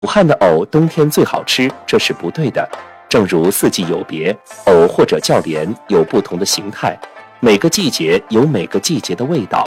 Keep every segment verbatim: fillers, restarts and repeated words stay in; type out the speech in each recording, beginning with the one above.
武汉的藕冬天最好吃，这是不对的。正如四季有别，藕或者叫莲有不同的形态，每个季节有每个季节的味道。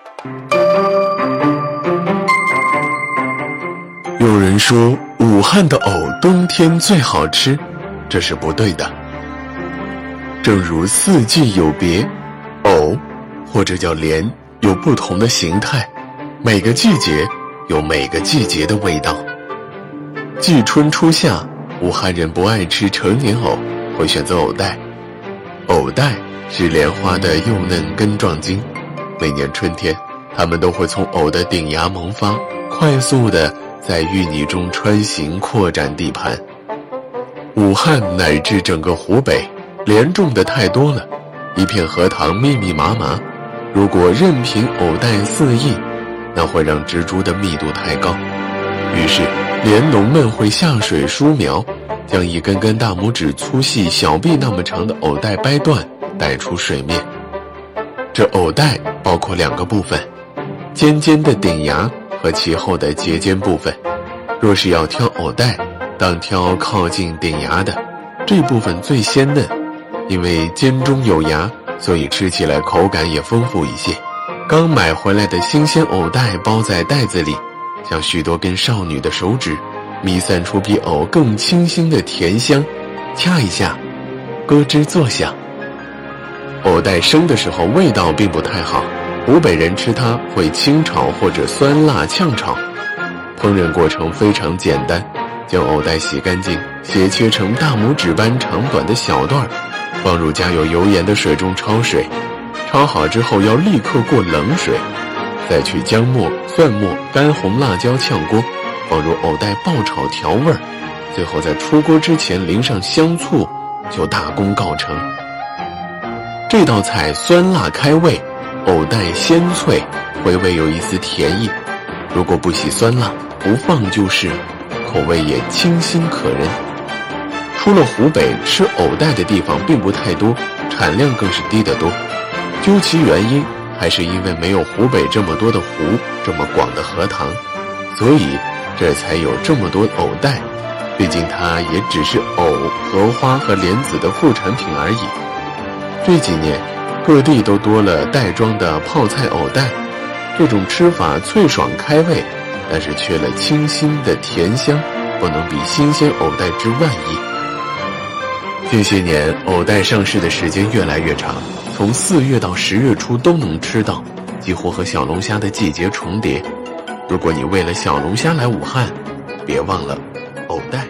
有人说武汉的藕冬天最好吃，这是不对的。正如四季有别，藕或者叫莲有不同的形态，每个季节有每个季节的味道。季春初夏，武汉人不爱吃成年藕，会选择藕带。藕带是莲花的幼嫩根状茎，每年春天，它们都会从藕的顶芽萌发，快速地在淤泥中穿行扩展地盘。武汉乃至整个湖北，莲种的太多了，一片荷塘密密麻麻，如果任凭藕带肆意，那会让植株的密度太高。于是莲农们会下水疏苗，将一根根大拇指粗细小臂那么长的藕带掰断，带出水面。这藕带包括两个部分，尖尖的顶芽和其后的节尖部分。若是要挑藕带，当挑靠近顶芽的，这部分最鲜嫩，因为尖中有芽，所以吃起来口感也丰富一些。刚买回来的新鲜藕带包在袋子里，像许多根少女的手指，弥散出比藕更清新的甜香，掐一下，咯吱作响。藕带生的时候味道并不太好，湖北人吃它会清炒或者酸辣炝炒。烹饪过程非常简单，将藕带洗干净，斜切成大拇指般长短的小段，放入加有油盐的水中焯水。焯好之后要立刻过冷水，再取姜末、蒜末、干红辣椒炝锅，放入藕带爆炒调味儿，最后在出锅之前淋上香醋，就大功告成。这道菜酸辣开胃，藕带鲜脆，回味有一丝甜意。如果不喜酸辣，不放就是，口味也清新可人。除了湖北，吃藕带的地方并不太多，产量更是低得多。究其原因，还是因为没有湖北这么多的湖，这么广的荷塘，所以这才有这么多藕带。毕竟它也只是藕、荷花和莲子的副产品而已。这几年，各地都多了袋装的泡菜藕带，这种吃法脆爽开胃，但是缺了清新的甜香，不能比新鲜藕带之万亿。近些年，藕带上市的时间越来越长，从四月到十月初都能吃到，几乎和小龙虾的季节重叠。如果你为了小龙虾来武汉，别忘了藕带。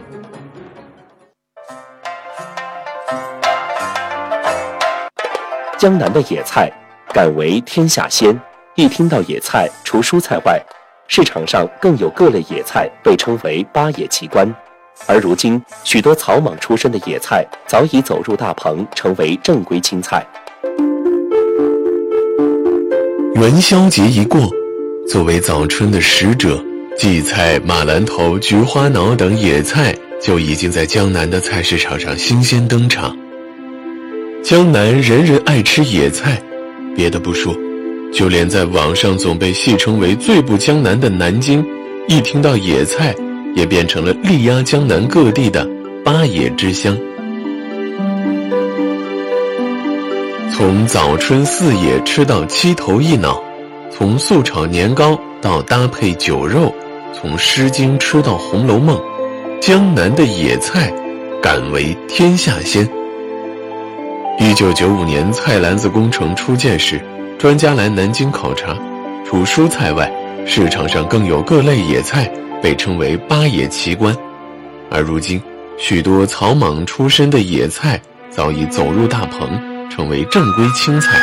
江南的野菜敢为天下先，一听到野菜，除蔬菜外，市场上更有各类野菜被称为八野奇观。而如今，许多草莽出身的野菜早已走入大棚，成为正规青菜。 元宵节一过，作为早春的使者，荠菜、马兰头、菊花脑等野菜就已经在江南的菜市场上新鲜登场。江南人人爱吃野菜，别的不说，就连在网上总被戏称为最不江南的南京，一听到野菜也变成了力压江南各地的八野之乡。从早春四野吃到七头一脑，从素炒年糕到搭配酒肉，从诗经吃到红楼梦，江南的野菜敢为天下先。一九九五年菜篮子工程初建时，专家来南京考察，除蔬菜外，市场上更有各类野菜被称为八野奇观。而如今，许多草莽出身的野菜早已走入大棚，成为正规青菜。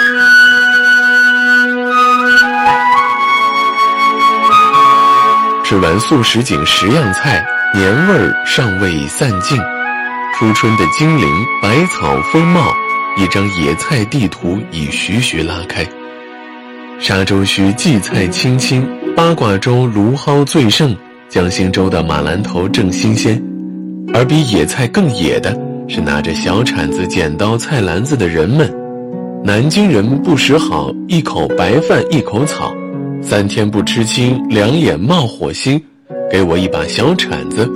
吃完素什锦十样菜，年味儿尚未散尽。初春的金陵百草丰茂，一张野菜地图已徐徐拉开。沙洲区荠菜青青，八卦洲芦蒿最盛，江心洲的马兰头正新鲜。而比野菜更野的是拿着小铲子、剪刀、菜篮子的人们。南京人不识好，一口白饭一口草，三天不吃清，两眼冒火星， 给我一把小铲子。